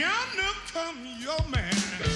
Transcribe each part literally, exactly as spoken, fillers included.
yonder come your man.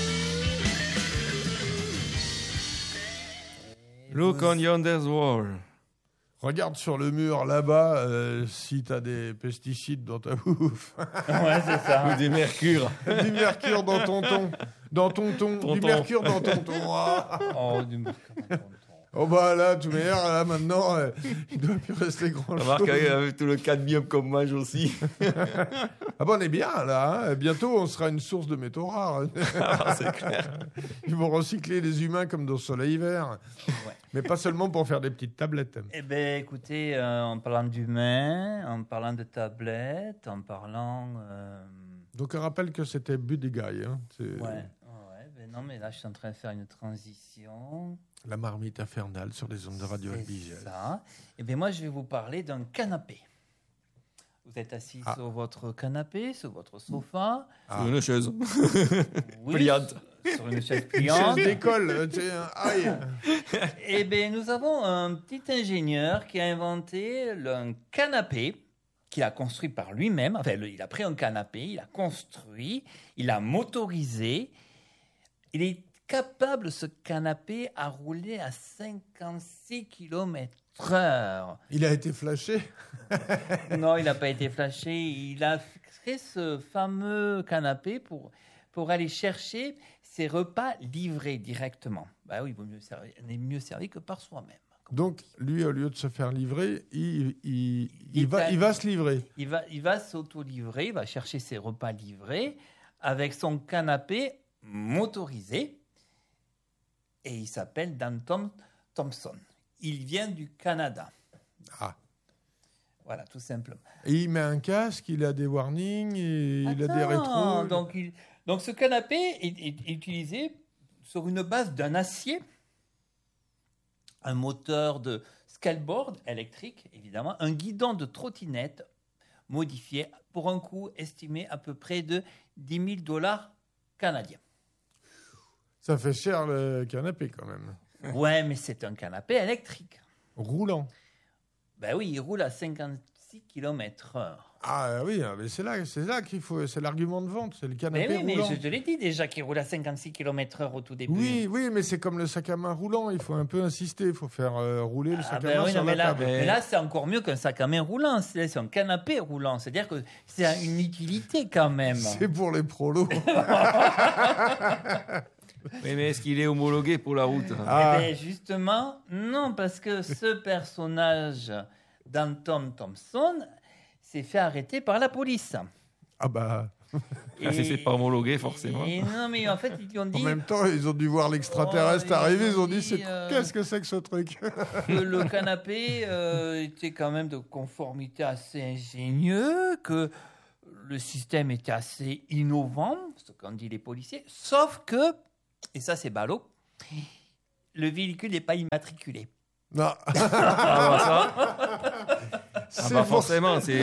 Look on yonder's wall. Regarde sur le mur là-bas euh, si t'as des pesticides dans ta bouffe. Ouais, c'est ça. Ou du mercure. Du mercure dans ton ton. Dans ton ton. Ton Du ton. mercure dans ton ton. Ah. Oh, du mercure dans ton ton. Oh bah là, tout meilleur, là maintenant, euh, il doit plus rester grand-chose. Remarque avec tout le cadmium qu'on mange aussi. Ah bah on est bien là, hein. Bientôt on sera une source de métaux rares. Ah, c'est clair. Ils vont recycler les humains comme dans Soleil Vert. Ouais. Mais pas seulement pour faire des petites tablettes. Eh bien, écoutez, euh, en parlant d'humains, en parlant de tablettes, en parlant... euh, Donc on rappelle que c'était Buddy Guy. Hein. C'est Ouais, ouais, ben non, mais là, je suis en train de faire une transition. la marmite infernale sur les ondes de Radio C'est Albigel. ça. Eh bien, moi, je vais vous parler d'un canapé. Vous êtes assis Ah. sur votre canapé, sur votre sofa. Ah. Sur une chaise. Oui, Pliante. Sur une chaise Chaise pliante. d'école, euh, tu sais, aïe. Eh bien, nous avons un petit ingénieur qui a inventé le- un canapé qu'il a construit par lui-même. Enfin, le- il a pris un canapé, il a construit, il a motorisé. Il est capable, ce canapé, à rouler à cinquante-six kilomètres heure. Il a été flashé. Non, il n'a pas été flashé. Il a créé ce fameux canapé pour, pour aller chercher ses repas livrés directement. Bah oui, il vaut mieux servir, on est mieux servi que par soi-même. Donc, lui, au lieu de se faire livrer, il, il, il, Il va, t'a- il va se livrer. Il va, il va s'auto-livrer, il va chercher ses repas livrés avec son canapé motorisé. Et il s'appelle Danton Thompson. Il vient du Canada. Ah. Voilà, tout simplement. Et il met un casque, il a des warnings, et il a des Attends, rétros. Donc, il- donc ce canapé est, est utilisé sur une base d'un acier, un moteur de skateboard électrique, évidemment, un guidon de trottinette modifié pour un coût estimé à peu près de dix mille dollars canadiens. Ça fait cher le canapé quand même. Ouais, mais c'est un canapé électrique. Roulant. Ben oui, il roule à cinquante-six kilomètres heure. Ah oui, mais c'est là, c'est là qu'il faut, c'est l'argument de vente, c'est le canapé Mais oui, mais roulant. je te l'ai dit déjà qu'il roule à cinquante-six kilomètres heure au tout début. Oui, oui, mais c'est comme le sac à main roulant, il faut un peu insister, il faut faire euh, rouler le Ah sac ben à main oui, sur non, la mais là, table. mais là, c'est encore mieux qu'un sac à main roulant. C'est c'est un canapé roulant. C'est-à-dire que c'est une utilité quand même. C'est pour les prolos. Oui, mais est-ce qu'il est homologué pour la route? Ah. Eh bien, justement, non, parce que ce personnage d'Anton Thompson s'est fait arrêter par la police. Ah bah, Ah, si c'est pas homologué, forcément. Et non, mais en fait, ils lui ont en dit même temps, ils ont dû voir l'extraterrestre Oh, arriver, ils ils ont ont dit, dit, c'est- euh, qu'est-ce que c'est que ce truc? que le canapé euh, était quand même de conformité assez ingénieux, que le système était assez innovant, ce qu'ont dit les policiers, sauf que, et ça c'est ballot, le véhicule n'est pas immatriculé. Non, Ah, bah, ça. Ah, c'est bah, pour- forcément, c'est.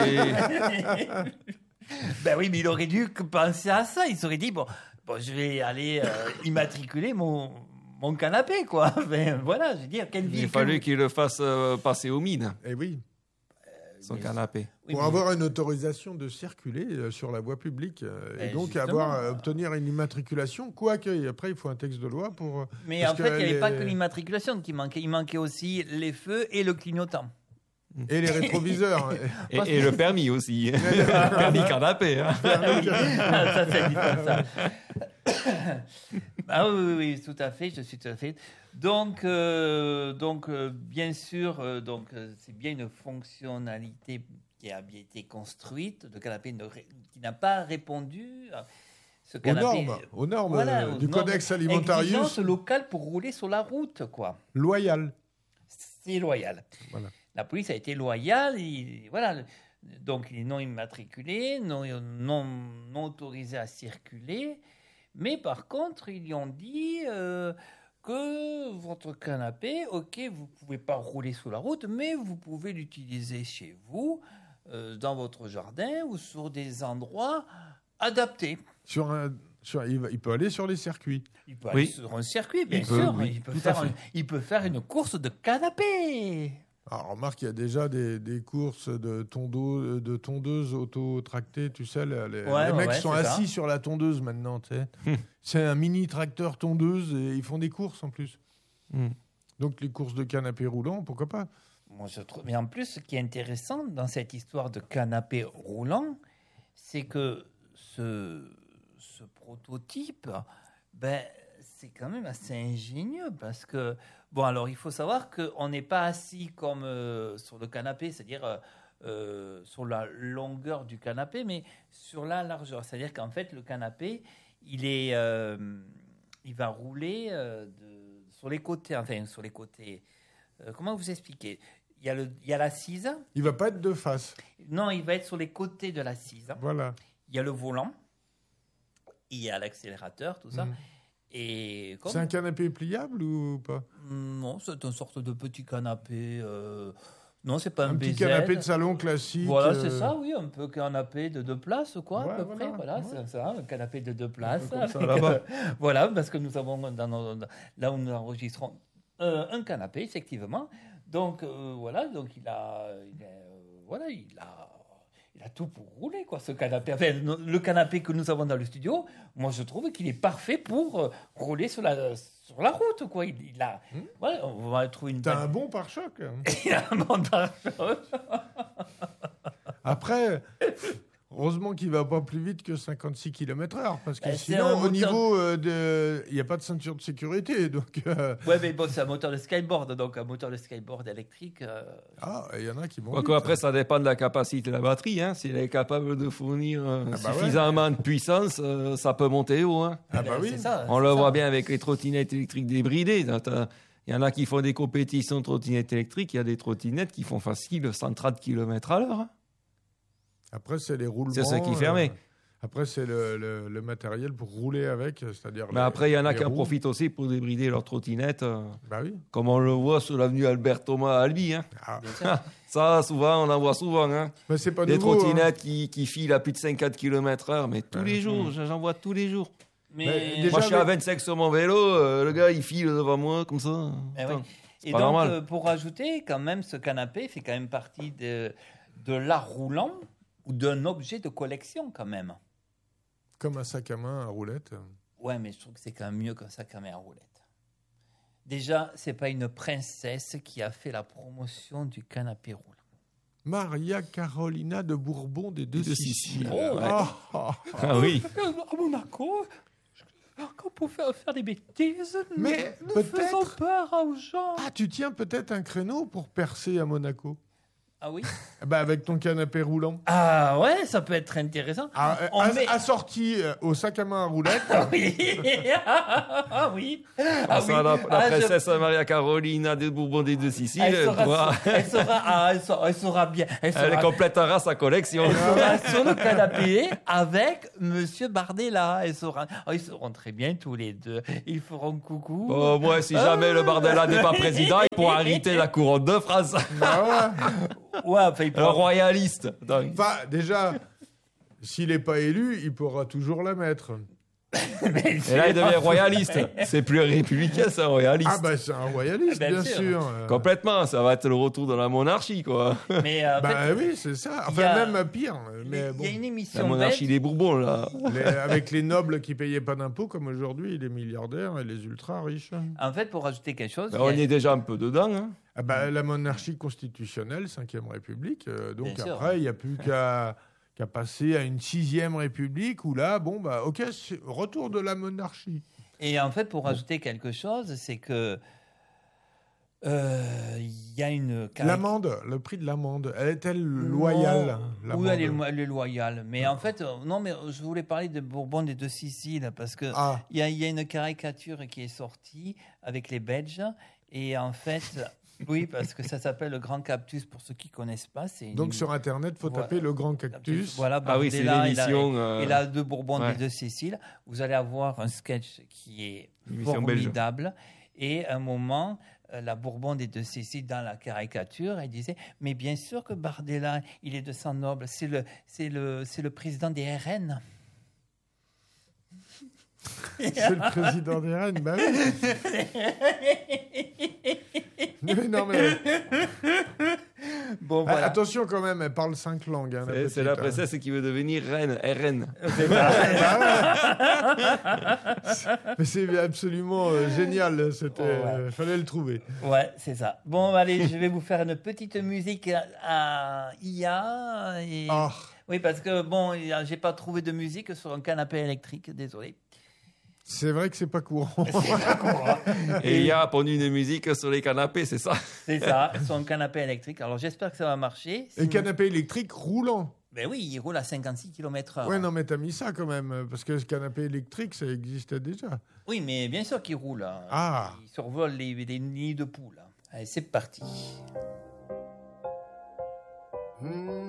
Ben oui, mais il aurait dû que penser à ça. Il s'aurait dit, bon, bon je vais aller euh, immatriculer mon, mon canapé, quoi. Ben, voilà, je veux dire, quel Il véhicule... a fallu qu'il le fasse euh, passer aux mines, Eh oui, son bien canapé. Oui, pour mais- avoir une autorisation de circuler euh, sur la voie publique euh, et Ben, donc justement. avoir euh, obtenir une immatriculation, quoique et après il faut un texte de loi pour. euh, Mais parce en fait, il n'y avait les- pas que l'immatriculation qui manquait. Il manquait aussi les feux et le clignotant. Et les rétroviseurs. Et, et le permis aussi. Le permis canapé. Hein. Ah, ça, c'est différent, ça. Ah oui, oui, oui, tout à fait, je suis tout à fait. Donc, euh, donc euh, bien sûr, euh, donc, euh, c'est bien une fonctionnalité qui a bien été construite. Le canapé ne ré- qui n'a pas répondu à ce Aux canapé. normes, aux normes Voilà, euh, aux du normes, Codex Alimentarius Exigence locale pour rouler sur la route, quoi. loyal. C'est loyal. Voilà. La police a été loyale. Il, voilà. Donc, il est non immatriculé, non, non, non autorisé à circuler. Mais par contre, ils lui ont dit euh, que votre canapé, ok, vous ne pouvez pas rouler sur la route, mais vous pouvez l'utiliser chez vous, euh, dans votre jardin ou sur des endroits adaptés. Sur un, sur, il, va- il peut aller sur les circuits. Il peut Oui. aller sur un circuit, bien Il peut, sûr. oui, il, peut tout à faire fait. un- il peut faire une course de canapé. Alors, remarque, il y a déjà des, des courses de, tondo, de tondeuses auto-tractées, tu sais, les, les Ouais, mecs ouais, sont c'est assis ça. sur la tondeuse maintenant, tu sais. C'est un mini tracteur tondeuse et ils font des courses en plus. Hmm. Donc les courses de canapé roulant, pourquoi pas? Moi, je trouve... Mais en plus, ce qui est intéressant dans cette histoire de canapé roulant, c'est que ce, ce prototype, ben, c'est quand même assez ingénieux parce que, bon, alors il faut savoir qu'on n'est pas assis comme euh, sur le canapé, c'est-à-dire euh, euh, sur la longueur du canapé, mais sur la largeur. C'est-à-dire qu'en fait, le canapé, il, est, euh, il va rouler euh, de, sur les côtés, enfin, sur les côtés. Euh, comment vous expliquer? Il y a, le, il y a l'assise. Il va pas être de face. Non, il va être sur les côtés de l'assise. Voilà. Il y a le volant. Il y a l'accélérateur, tout ça. Mhm. Et comme... C'est un canapé pliable ou pas? Non, c'est une sorte de petit canapé. euh, Non, c'est pas un, Un petit B Z. canapé de salon classique. Voilà, euh, c'est ça, oui, un peu canapé de deux places, quoi, Ouais, à peu voilà, près. Voilà, ouais. c'est ça, un canapé de deux places. comme ça, avec, là-bas. euh, voilà, parce que nous avons, dans nos- là où nous enregistrons, euh, un canapé, effectivement. Donc, euh, voilà, donc il a, il a, euh, voilà, il a, il a tout pour rouler, quoi, ce canapé. Enfin, le, le canapé que nous avons dans le studio, moi, je trouve qu'il est parfait pour euh, rouler sur la, sur la route, quoi. Il, il a, Hmm. voilà, on va trouver une T'as belle- un bon pare-choc. hein. il a un bon pare-choc. Après, heureusement qu'il va pas plus vite que cinquante-six kilomètres heure, parce que Bah, c'est sinon, un au moteur- niveau euh, de, il n'y a pas de ceinture de sécurité, donc. euh, Ouais, mais bon, c'est un moteur de skyboard, donc un moteur de skyboard électrique. euh, Ah, il y en a qui vont. Quoique vite, après, ça. ça dépend de la capacité de la batterie. Hein. Si elle est capable de fournir euh, Ah bah ouais. suffisamment de puissance, euh, ça peut monter haut. Hein. Ah bah ben, oui. c'est ça, On c'est le ça. voit bien avec les trottinettes électriques débridées. Il y en a qui font des compétitions de trottinettes électriques. Il y a des trottinettes qui font facile cent trente kilomètres à l'heure. Hein. Après, c'est les roulements. C'est ça qui fermait. Après, c'est le, le- le matériel pour rouler avec, c'est-à-dire. Mais les- après, il y en a les qui en roues. profitent aussi pour débrider leurs trottinettes, euh, Bah oui. comme on le voit sur l'avenue Albert Thomas à Albi. Hein. Ah. Bien sûr. Ça, souvent, on en voit souvent. Hein. Mais c'est pas Des nouveau. trottinettes qui, qui filent à plus de cinquante kilomètres heure, mais tous Ouais. les jours, j'en vois tous les jours. Mais, Mais déjà, Moi, je suis à avec- vingt-cinq sur mon vélo, euh, le gars, il file devant moi, comme ça. Eh oui. Putain, Et pas donc, normal. euh, pour rajouter, quand même, ce canapé fait quand même partie de, de l'art roulant ou d'un objet de collection, quand même. Comme un sac à main à roulette. Ouais, mais je trouve que c'est quand même mieux qu'un sac à main à roulette. Déjà, c'est pas une princesse qui a fait la promotion du canapé roulant. Maria Carolina de Bourbon des Deux Deux Siciles. Siciles, ouais. Ah, ah. Ah oui. À Monaco, quand on peut faire, faire des bêtises, Mais nous peut-être- faisons peur aux gens. Ah, tu tiens peut-être un créneau pour percer à Monaco. Ah oui. Bah avec ton canapé roulant. Ah ouais, ça peut être intéressant. Ah, euh, On as- met- assorti euh, au sac à main à roulette. Ah oui. Ah oui. Ah, ça, la, la Ah, je- princesse Maria Carolina de Bourbon des Deux Siciles, Elle elle, sera, pourra- elle sera, ah, elle sera, elle sera bien. Elle sera, elle complétera sa collection. elle sera sur le canapé avec Monsieur Bardella. Elle sera, oh, ils seront très bien tous les deux. Ils feront coucou. Bon, moi, si jamais le Bardella n'est pas président, il pourra hériter la couronne de France. Ah ouais. Ouais, enfin, ils Le pourront- royaliste. Donc, Enfin, déjà, s'il n'est pas élu, il pourra toujours la mettre. Mais et là, il devient royaliste. C'est plus républicain, c'est un royaliste. Ah bah c'est un royaliste, Bien bien sûr. sûr. Euh, Complètement, ça va être le retour de la monarchie, quoi. Mais euh, en Bah fait, oui, c'est ça. il y Enfin, a- même pire. il Mais y bon, a une La émission monarchie belge. des Bourbons, là. les- avec les nobles qui payaient pas d'impôts, comme aujourd'hui, les milliardaires et les ultra riches. En fait, pour rajouter quelque chose, Ben, il y on a- y est déjà un peu dedans. Hein. Ah bah, la monarchie constitutionnelle, cinquième République. euh, donc Bien sûr. après, il n'y a plus qu'à qu'à passer à une sixième République où là, bon, bah, ok, c'est- retour de la monarchie. Et en fait, pour rajouter quelque chose, c'est que euh, il y a une caric- L'amende, le prix de l'amende, elle est-elle loyale Non. l'amende Oui, elle est, lo- elle est loyale. Mais en fait, euh, non, mais euh, je voulais parler de Bourbon des Deux Siciles parce que Ah, il y, a, il y a une caricature qui est sortie avec les Belges et en fait, oui, parce que ça s'appelle le Grand Cactus pour ceux qui connaissent pas. C'est une- donc sur Internet, faut Voilà. taper le grand cactus. Voilà, Ah oui, c'est Bardella et la- l'émission. euh, Et là, de Bourbon ouais. des Deux Siciles, vous allez avoir un sketch qui est L'émission belge. formidable. Et à un moment, euh, la Bourbon des Deux Siciles, dans la caricature, elle disait « Mais bien sûr que Bardella, il est de sang noble. C'est le, c'est le, c'est le président des R N. » C'est le président des Rennes, bah oui. Mais non, mais... Bon, Ah, voilà. attention quand même, elle parle cinq langues. Hein, la C'est- petite, C'est la hein. princesse qui veut devenir reine, R N. C'est ça. Mais c'est absolument euh, génial. C'était, Oh, ouais. euh, fallait le trouver. Ouais, c'est ça. Bon, allez, je vais vous faire une petite musique à, à I A. Et... Ah, Oui, parce que bon, il y a- j'ai pas trouvé de musique sur un canapé électrique, désolé. c'est vrai que c'est pas courant. Et il y a pondu une musique sur les canapés, c'est ça? C'est ça, sur un canapé électrique. Alors j'espère que ça va marcher. Si Et vous- canapé électrique roulant. Ben oui, il roule à cinquante-six kilomètres heure. Ouais, non, mais t'as mis ça quand même, parce que ce canapé électrique, ça existait déjà. Oui, mais bien sûr qu'il roule. hein. Ah. Il survole les, les nids de poules. Allez, c'est parti. Hmm.